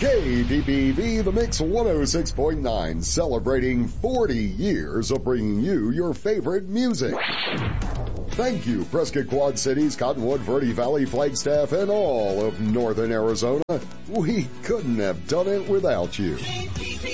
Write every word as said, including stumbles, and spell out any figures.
K D B B, The Mix one oh six point nine, celebrating forty years of bringing you your favorite music. Thank you, Prescott Quad Cities, Cottonwood, Verde Valley, Flagstaff, and all of northern Arizona. We couldn't have done it without you.